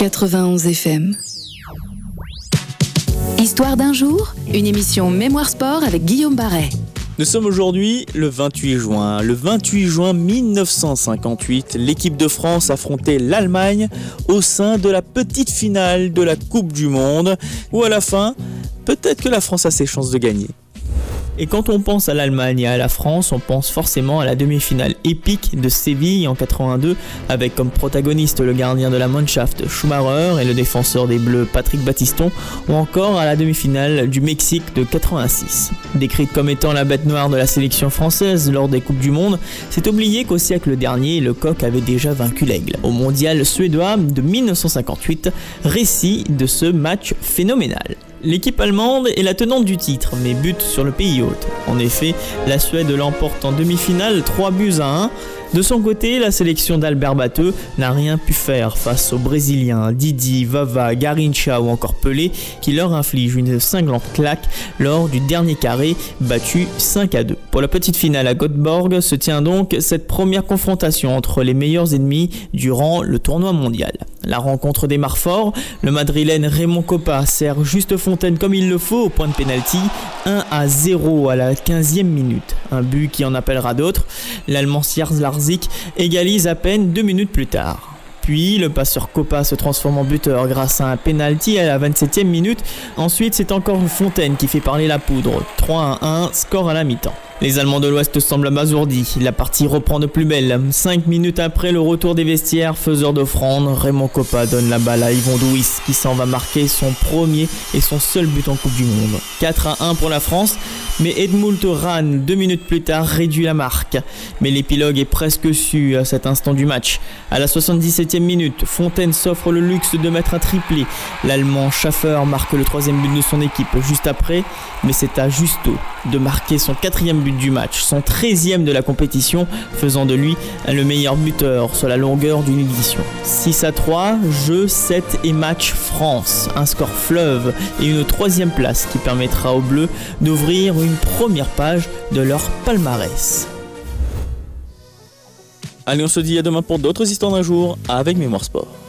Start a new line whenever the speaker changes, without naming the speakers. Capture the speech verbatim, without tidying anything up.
quatre-vingt-onze F M. Histoire d'un jour, une émission Mémoire Sport avec Guillaume Barret.
Nous sommes aujourd'hui le vingt-huit juin. Le vingt-huit juin mille neuf cent cinquante-huit, l'équipe de France affrontait l'Allemagne au sein de la petite finale de la Coupe du Monde, où à la fin, peut-être que la France a ses chances de gagner. Et quand on pense à l'Allemagne et à la France, on pense forcément à la demi-finale épique de Séville en quatre-vingt-deux, avec comme protagoniste le gardien de la Mannschaft Schumacher et le défenseur des Bleus Patrick Battiston, ou encore à la demi-finale du Mexique de quatre-vingt-six. Décrite comme étant la bête noire de la sélection française lors des Coupes du Monde, c'est oublié qu'au siècle dernier, le coq avait déjà vaincu l'aigle. Au mondial suédois de mille neuf cent cinquante-huit, récit de ce match phénoménal. L'équipe allemande est la tenante du titre, mais bute sur le pays hôte. En effet, la Suède l'emporte en demi-finale trois buts à un. De son côté, la sélection d'Albert Batteux n'a rien pu faire face aux Brésiliens Didi, Vava, Garrincha ou encore Pelé, qui leur infligent une cinglante claque lors du dernier carré, battu cinq à deux. Pour la petite finale à Göteborg se tient donc cette première confrontation entre les meilleurs ennemis durant le tournoi mondial. La rencontre démarre fort, le madrilène Raymond Kopa sert Juste Fontaine comme il le faut au point de pénalty, un à zéro à la quinzième minute. Un but qui en appellera d'autres. L'Allemand Sierz Larzik égalise à peine deux minutes plus tard. Puis le passeur Kopa se transforme en buteur grâce à un penalty à la vingt-septième minute. Ensuite, c'est encore Fontaine qui fait parler la poudre. trois à un, score à la mi-temps. Les Allemands de l'Ouest semblent abasourdis. La partie reprend de plus belle. Cinq minutes après le retour des vestiaires, faiseur d'offrande, Raymond Kopa donne la balle à Yvon Douis qui s'en va marquer son premier et son seul but en Coupe du Monde. quatre à un pour la France, mais Edmund Rahn, deux minutes plus tard, réduit la marque. Mais l'épilogue est presque su à cet instant du match. À la soixante-dix-septième minute, Fontaine s'offre le luxe de mettre un triplé. L'Allemand Schaffer marque le troisième but de son équipe juste après, mais c'est à Justo de marquer son quatrième but du match, son treizième de la compétition, faisant de lui le meilleur buteur sur la longueur d'une édition. six à trois, jeu, sept et match France. Un score fleuve et une troisième place qui permettra aux Bleus d'ouvrir une première page de leur palmarès. Allez, on se dit à demain pour d'autres histoires d'un jour avec Mémoire Sport.